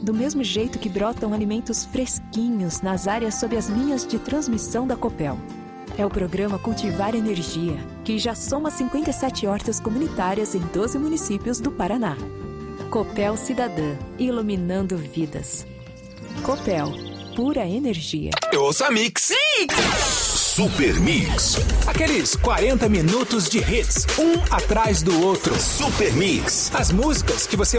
Do mesmo jeito que brotam alimentos fresquinhos nas áreas sob as linhas de transmissão da Copel. É o programa Cultivar Energia, que já soma 57 hortas comunitárias em 12 municípios do Paraná. Copel Cidadã, iluminando vidas. Copel, pura energia. Eu ouço a Mix. Super Mix. Aqueles 40 minutos de hits, um atrás do outro. Super Mix. As músicas que você